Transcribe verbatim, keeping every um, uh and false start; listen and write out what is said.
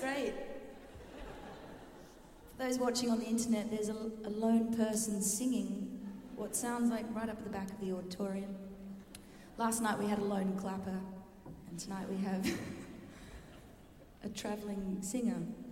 great. For those watching on the internet, there's a, a lone person singing what sounds like right up at the back of the auditorium. Last night we had a lone clapper, and tonight we have a travelling singer.